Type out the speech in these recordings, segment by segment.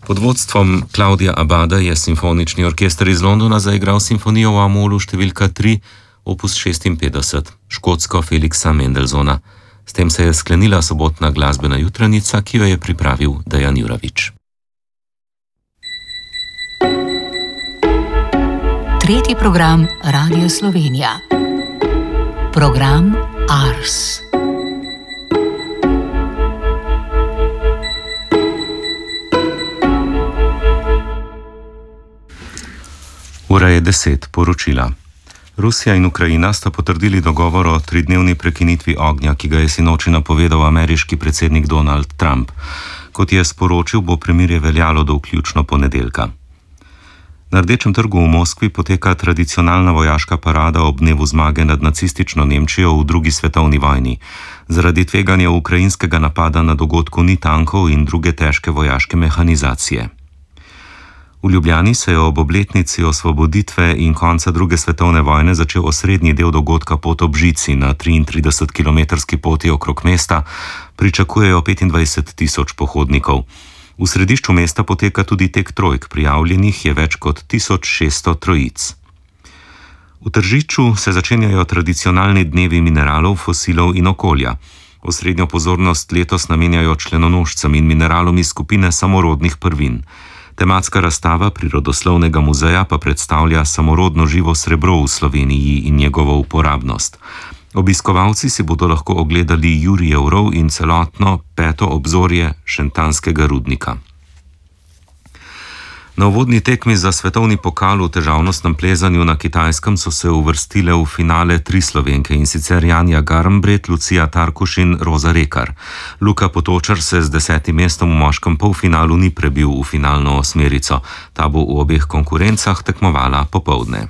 Pod vodstvom Claudia Abada je simfonični orkester iz Londona zaigral simfonijo v A-molu številka 3, opus 56, škotsko Felixa Mendelssohna. S tem se je sklenila sobotna glasbena jutranica, ki jo je pripravil Dejan Juravič. Tretji program Radio Slovenija. Program Ars. Ura je 10, poročila. Rusija in Ukrajina sta potrdili dogovor o 3-dnevni prekinitvi ognja, ki ga je sinoči napovedal ameriški predsednik Donald Trump. Kot je sporočil, bo premirje veljalo do vključno ponedeljka. Na Rdečem trgu v Moskvi poteka tradicionalna vojaška parada ob dnevu zmage nad nacistično Nemčijo v drugi svetovni vojni. Zaradi tveganja ukrajinskega napada na dogodku ni tankov in druge težke vojaške mehanizacije. V Ljubljani se je ob obletnici osvoboditve in konca druge svetovne vojne začel osrednji del dogodka Pot ob žici na 33-kilometrski poti okrog mesta, pričakujejo 25.000 pohodnikov. V središču mesta poteka tudi tek trojk, prijavljenih je več kot 1600 trojic. V Tržiču se začenjajo tradicionalni dnevi mineralov, fosilov in okolja. Osrednjo pozornost letos namenjajo členonožcem in mineralom iz skupine samorodnih prvin. Tematska razstava Prirodoslovnega muzeja pa predstavlja samorodno živo srebro v Sloveniji in njegovo uporabnost. Obiskovalci si bodo lahko ogledali Jurijev rov in celotno 5. obzorje Šentanskega rudnika. Na uvodni tekmi za svetovni pokal v težavnostnem plezanju na Kitajskem so se uvrstile v finale 3 Slovenke, in sicer Janja Garnbret, Lucija Tarkuš in Roza Rekar. Luka Potočar se z 10. mestom v moškem polfinalu ni prebil v finalno osmerico. Ta bo v obeh konkurencah tekmovala popoldne.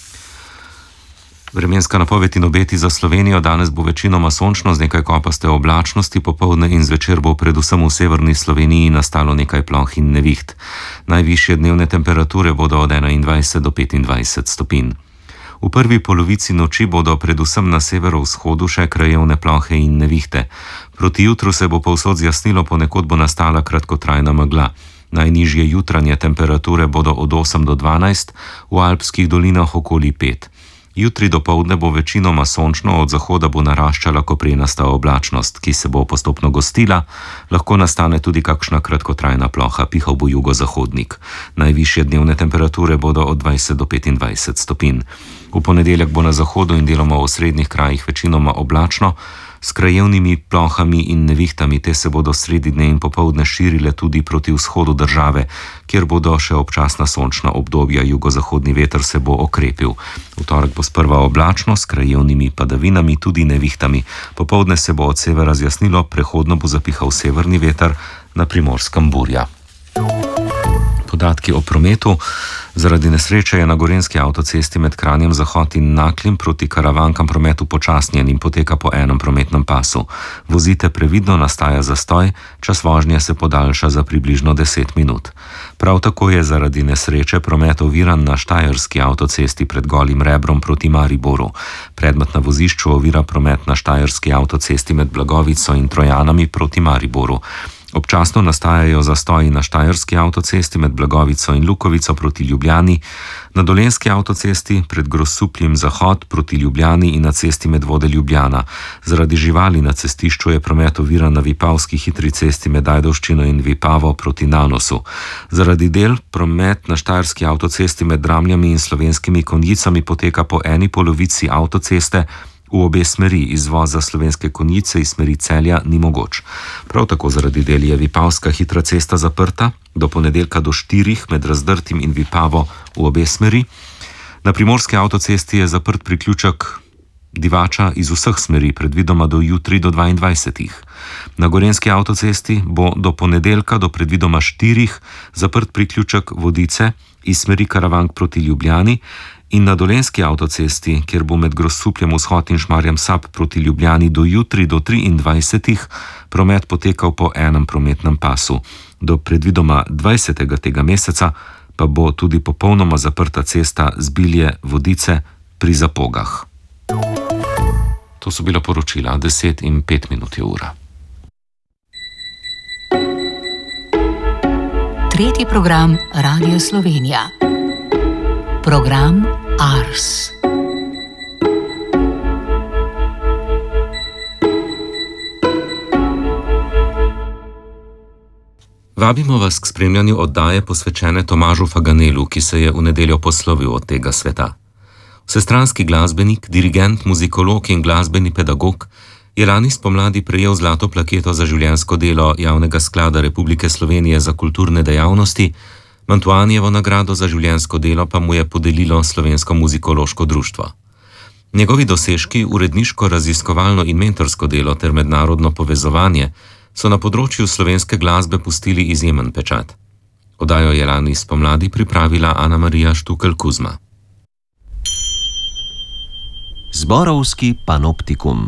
Vremenska napoved in obeti za Slovenijo: danes bo večinoma sončno z nekaj kopaste oblačnosti, popoldne in zvečer bo predvsem v severni Sloveniji nastalo nekaj ploh in neviht. Najvišje dnevne temperature bodo od 21 do 25 stopinj. V prvi polovici noči bodo predvsem na severovzhodu še krajevne plohe in nevihte. Proti jutru se bo povsod zjasnilo, ponekod bo nastala kratkotrajna megla. Najnižje jutranje temperature bodo od 8 do 12, v alpskih dolinah okoli 5. Jutri dopoldne bo večinoma sončno, od zahoda bo naraščala koprenasta oblačnost, ki se bo postopno gostila, lahko nastane tudi kakšna kratkotrajna ploha, pihal bo jugozahodnik. Najvišje dnevne temperature bodo od 20 do 25 stopinj. V ponedeljek bo na zahodu in deloma v osrednjih krajih večinoma oblačno, s krajevnimi plohami in nevihtami. Te se bodo sredi dne in popoldne širile tudi proti vzhodu države, kjer bodo še občasna sončna obdobja, jugozahodni veter se bo okrepil. V torek bo sprva oblačno, s krajevnimi padavinami, tudi nevihtami. Popoldne se bo od severa zjasnilo, prehodno bo zapihal severni veter, na Primorskem burja. Podatki o prometu. Zaradi nesreče je na gorenjski avtocesti med Kranjem Zahod in Naklim proti Karavankam promet upočasnjen in poteka po enem prometnem pasu. Vozite previdno, nastaja zastoj, čas vožnje se podaljša za približno 10 minut. Prav tako je zaradi nesreče promet oviran na Štajerski avtocesti pred Golim Rebrom proti Mariboru. Predmet na vozišču ovira promet na Štajerski avtocesti med Blagovico in Trojanami proti Mariboru. Občasno nastajajo zastoji na Štajerski avtocesti med Blagovico in Lukovico proti Ljubljani, na Dolenjski avtocesti pred Grosupljem Zahod proti Ljubljani in na cesti Medvode Ljubljana. Zaradi živali na cestišču je promet oviran na Vipavski hitri cesti med Ajdovščino in Vipavo proti Nanosu. Zaradi del promet na Štajerski avtocesti med Dramljami in Slovenskimi Konjicami poteka po eni polovici avtoceste, v obe smeri. Izvoz za Slovenske Konjice iz smeri Celja ni mogoč. Prav tako zaradi del je Vipavska hitra cesta zaprta do ponedeljka do 4 med Razdrtim in Vipavo v obe smeri. Na Primorski avtocesti je zaprt priključek Divača iz vseh smeri, predvidoma do jutri do 22. Na Gorenjski avtocesti bo do ponedeljka do predvidoma 4 zaprt priključek Vodice iz smeri Karavank proti Ljubljani, in na Dolenjski avtocesti, kjer bo med Grosupljem Vzhod in Šmarjem Sap proti Ljubljani do jutri do 23. promet potekal po enem prometnem pasu. Do predvidoma 20. tega meseca pa bo tudi popolnoma zaprta cesta Zbilje-Vodice pri Zapogah. To so bila poročila, 10:05 je ura. tretji program Radio Slovenija. Program Ars. Vabimo vas k spremljanju oddaje posvečene Tomažu Faganelu, ki se je v nedeljo poslovil od tega sveta. Vsestranski glasbenik, dirigent, muzikolog in glasbeni pedagog je lani spomladi prejel zlato plaketo za življenjsko delo Javnega sklada Republike Slovenije za kulturne dejavnosti, Mantuanjevo nagrado za življenjsko delo pa mu je podelilo Slovensko muzikološko društvo. Njegovi dosežki, uredniško, raziskovalno in mentorsko delo ter mednarodno povezovanje so na področju slovenske glasbe pustili izjemen pečat. Oddajo je lani spomladi pripravila Ana Marija Štukelj-Kuzma. Zborovski panoptikum.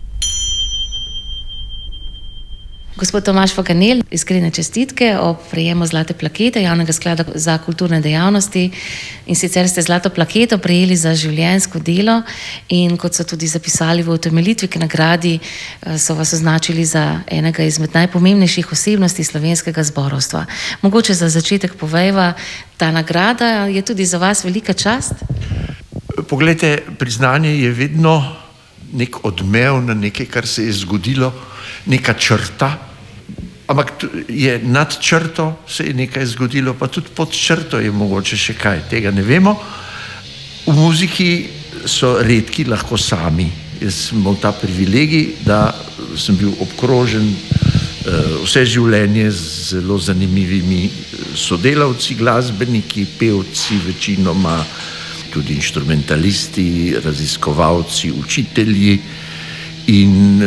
Gospod Tomaž Faganel, iskrene čestitke ob prejemu zlate plakete Javnega sklada za kulturne dejavnosti, in sicer ste zlato plaketo prejeli za življenjsko delo in kot so tudi zapisali v utemeljitvi k nagradi, so vas označili za enega izmed najpomembnejših osebnosti slovenskega zborovstva. Mogoče za začetek povejva, ta nagrada je tudi za vas velika čast? Poglejte, priznanje je vedno nek odmev na nekaj, kar se je zgodilo, neka črta, ampak je nad črto se je nekaj zgodilo, pa tudi pod črto je mogoče še kaj, tega ne vemo. V muziki so redki lahko sami. Jaz sem imel ta privilegij, da sem bil obkrožen vse življenje z zelo zanimivimi sodelavci, glasbeniki, pevci, večinoma tudi inštrumentalisti, raziskovalci, učitelji in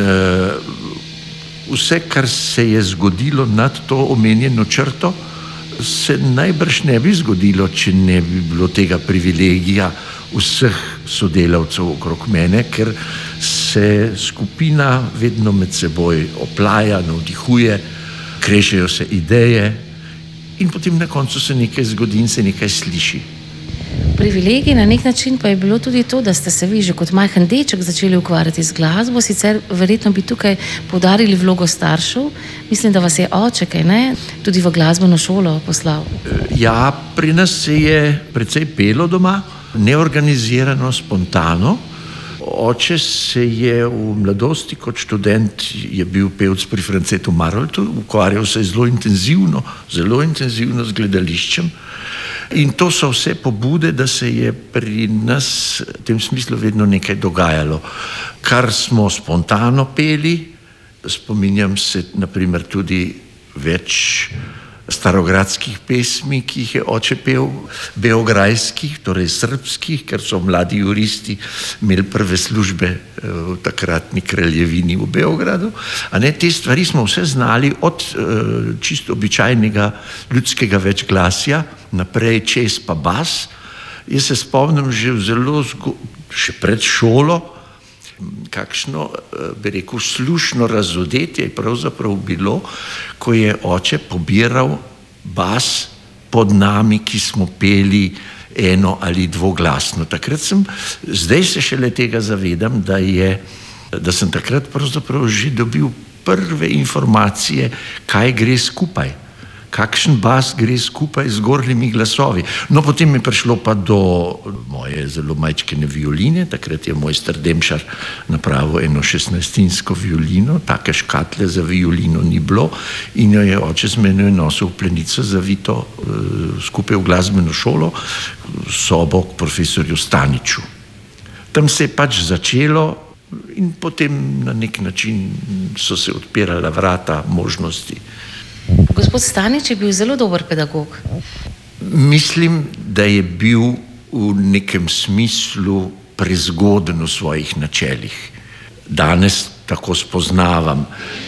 vse, kar se je zgodilo nad to omenjeno črto, se najbrž ne bi zgodilo, če ne bi bilo tega privilegija vseh sodelavcev okrog mene, ker se skupina vedno med seboj oplaja, navdihuje, krešejo se ideje in potem na koncu se nekaj zgodi in se nekaj sliši. Privilegij na nek način pa je bilo tudi to, da ste se vi že kot majhen deček začeli ukvarjati z glasbo, sicer verjetno bi tukaj poudarili vlogo staršev. Mislim, da vas je oče, kaj ne, tudi v glasbeno šolo poslal. Ja, pri nas se je precej pelo doma, neorganizirano, spontano. Oče se je v mladosti kot študent je bil pevec pri Francetu Maroltu, ukvarjal se je zelo intenzivno z gledališčem. In to so vse pobude, da se je pri nas v tem smislu vedno nekaj dogajalo. Kar smo spontano peli, spominjam se naprimer tudi več starogradskih pesmi, ki jih je oče pel, beograjskih, torej srbskih, ker so mladi juristi imeli prve službe v takratni kraljevini v Beogradu. Te stvari smo vse znali od čisto običajnega ljudskega večglasja, naprej čez pa bas. Jaz se spomnim še pred šolo, kakšno, bi rekel, slušno razodetje je pravzaprav bilo, ko je oče pobiral bas pod nami, ki smo peli eno ali dvoglasno. Zdaj se šele tega zavedam, da sem takrat pravzaprav že dobil prve informacije, kaj gre skupaj. Kakšen bas gre skupaj z gornjimi glasovi. No, potem je prišlo pa do moje zelo majčkene violine, takrat je mojster Demšar napravil eno 16-insko violino, take škatle za violino ni bilo in jo je oče z menoj nosil v plenico zavito skupaj v glasbeno šolo, sobo k profesorju Staniču. Tam se je pač začelo in potem na nek način so se odpirala vrata možnosti. Gospod Stanič je bil zelo dober pedagog. Mislim, da je bil v nekem smislu prezgoden v svojih načelih. Danes tako spoznavam.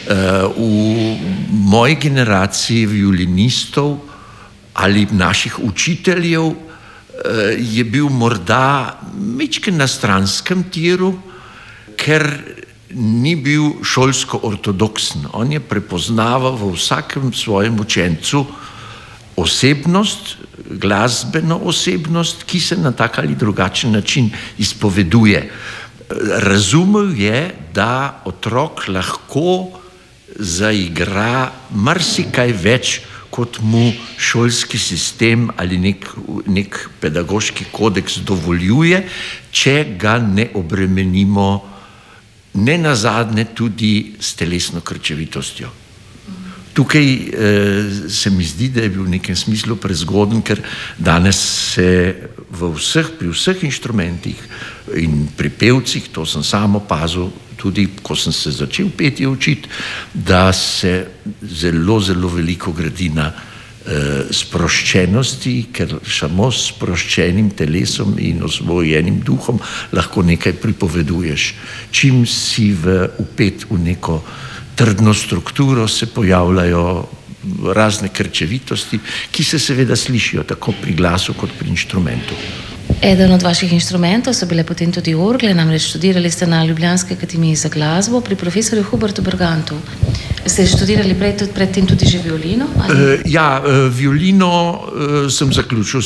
V moji generaciji violinistov ali naših učiteljev je bil morda majčkeno na stranskem tiru, ker ni bil šolsko ortodoksen. On je prepoznaval v vsakem svojem učencu osebnost, glasbeno osebnost, ki se na tak ali drugačen način izpoveduje. Razumel je, da otrok lahko zaigra marsikaj več, kot mu šolski sistem ali nek pedagoški kodeks dovoljuje, če ga ne obremenimo ne nazadnje tudi s telesno krčevitostjo. Tukaj se mi zdi, da je bil v nekem smislu prezgoden, ker danes se pri vseh inštrumentih in pri pevcih, to sem sam opazil, tudi ko sem se začel petje učiti, da se zelo, zelo veliko gradi na sproščenosti, ker samo s sproščenim telesom in osvojenim duhom lahko nekaj pripoveduješ. Čim si vpet v neko trdno strukturo, se pojavljajo razne krčevitosti, ki se seveda slišijo tako pri glasu kot pri inštrumentu. Eden od vaših inštrumentov so bile potem tudi orgle, namreč študirali ste na Ljubljanski akademiji za glasbo pri profesorju Hubertu Bergantu. Ste študirali predtem tudi že violino? Violino sem zaključil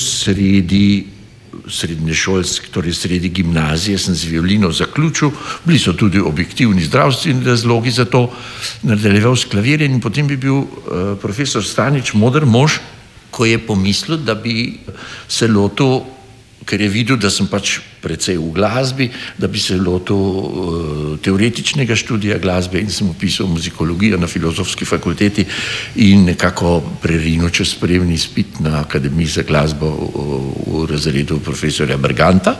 sredi gimnazije, sem z violino zaključil, bili so tudi objektivni zdravstveni razlogi za to, nadaljeval s klavirjem in potem bi bil profesor Stanič moder mož, ko je pomislil, da bi se lotil, ker je videl, da sem pač precej v glasbi, da bi se lotil teoretičnega študija glasbe in sem upisal muzikologijo na Filozofski fakulteti in nekako prerinil čez sprejemni izpit na Akademiji za glasbo v razredu profesorja Berganta.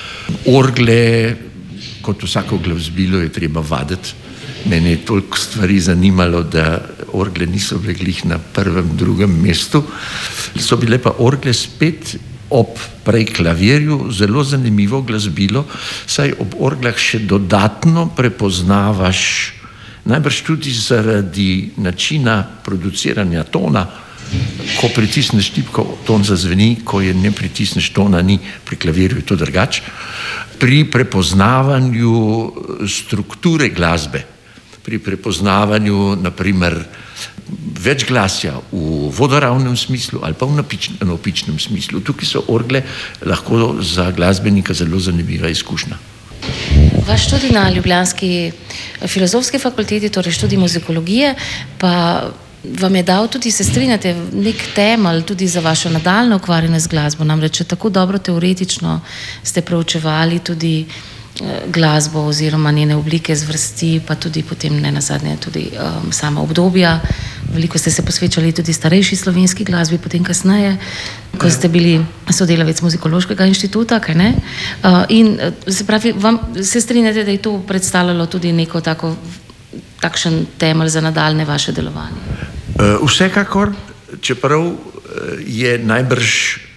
Orgle, kot vsako glasbilo, je treba vaditi. Mene je toliko stvari zanimalo, da orgle niso bile glih na prvem, drugem mestu. So bile pa orgle spet ob prej klavirju zelo zanimivo glasbilo, saj ob orglah še dodatno prepoznavaš, najbrž tudi zaradi načina produciranja tona, ko pritisneš tipko, ton zazveni, ko je ne pritisneš, tona ni, pri klavirju je to drugače. Pri prepoznavanju strukture glasbe, pri prepoznavanju, naprimer, večglasja v vodoravnem smislu ali pa v navpičnem smislu. Tukaj so orgle lahko za glasbenika zelo zanimiva izkušnja. Vaš študij na Ljubljanski filozofski fakulteti, torej študij muzikologije, pa vam je dal tudi, se strinjate, nek temelj tudi za vašo nadaljnje ukvarjanje z glasbo. Namreč tako dobro teoretično ste proučevali tudi glasbo oziroma njene oblike, zvrsti, pa tudi potem ne nazadnje tudi sama obdobja. Veliko ste se posvečali tudi starejši slovenski glasbi, potem kasneje, ko ste bili sodelavec Muzikološkega inštituta, kaj ne? In se pravi, vam se strinjate, da je to predstavljalo tudi neko takšen temelj za nadaljne vaše delovanje? Vsekakor, čeprav je najbrž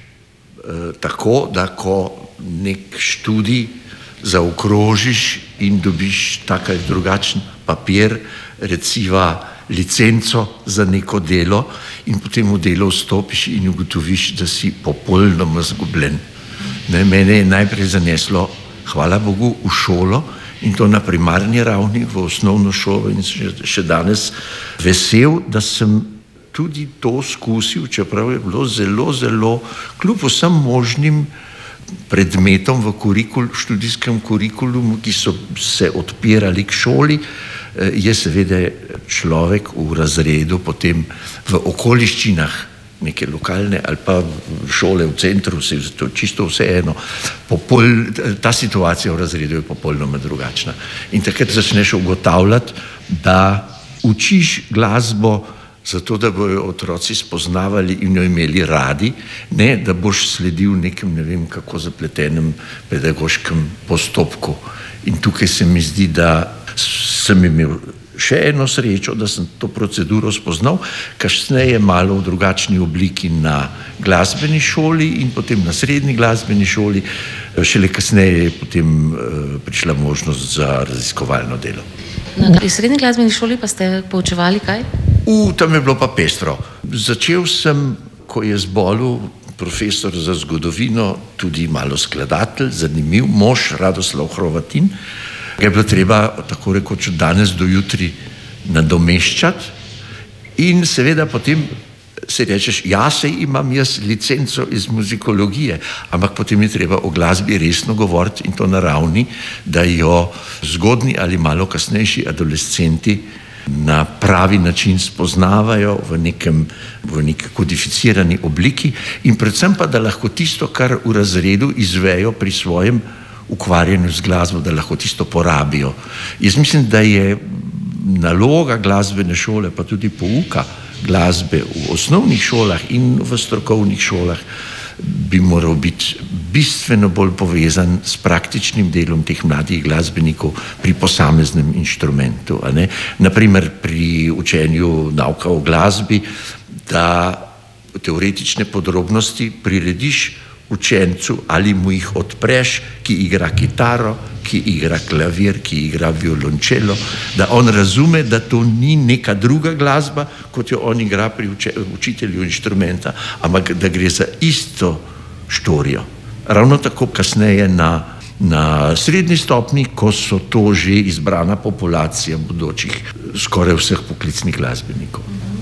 tako, da ko nek študij zaokrožiš in dobiš tak ali drugačen papir, recimo licenco za neko delo in potem v delo vstopiš in ugotoviš, da si popolnoma zgubljen. Mene je najprej zaneslo, hvala Bogu, v šolo in to na primarni ravni, v osnovno šolo in še danes vesel, da sem tudi to skusil, čeprav je bilo zelo, zelo, kljub vsem možnim predmetom v študijskem kurikulumu, ki so se odpirali k šoli, je seveda človek v razredu potem v okoliščinah neke lokalne ali pa šole v centru, se je to čisto vseeno, ta situacija v razredu je popolnoma drugačna. In takrat začneš ugotavljati, da učiš glasbo zato, da bojo otroci spoznavali in jo imeli radi, ne da boš sledil nekem, ne vem kako zapletenem pedagoškem postopku. In tukaj se mi zdi, da sem imel še eno srečo, da sem to proceduro spoznal, kasneje malo v drugačni obliki na glasbeni šoli in potem na srednji glasbeni šoli, šele kasneje je potem prišla možnost za raziskovalno delo. Na srednji glasbeni šoli pa ste poučevali kaj? Tam je bilo pa pestro. Začel sem, ko je zbolel profesor za zgodovino, tudi malo skladatelj, zanimiv mož, Radoslav Hrovatin, ga je bilo treba tako rekoč od danes do jutri nadomeščati in seveda potem si rečeš, sej imam jaz licenco iz muzikologije, ampak potem je treba o glasbi resno govoriti in to na ravni, da jo zgodnji ali malo kasnejši adolescenti na pravi način spoznavajo v neki kodificirani obliki in predvsem pa, da lahko tisto, kar v razredu izvejo pri svojem ukvarjanju z glasbo, da lahko tisto porabijo. Jaz mislim, da je naloga glasbene šole, pa tudi pouka glasbe v osnovnih šolah in v strokovnih šolah bi moral biti bistveno bolj povezan s praktičnim delom teh mladih glasbenikov pri posameznem inštrumentu. Naprimer pri učenju nauka o glasbi, da teoretične podrobnosti prirediš učencu ali mu jih odpreš, ki igra kitaro, ki igra klavir, ki igra violončelo, da on razume, da to ni neka druga glasba, kot jo on igra pri učitelju inštrumenta, ampak da gre za isto štorijo. Ravno tako kasneje na srednji stopnji, ko so to že izbrana populacija bodočih skoraj vseh poklicnih glasbenikov.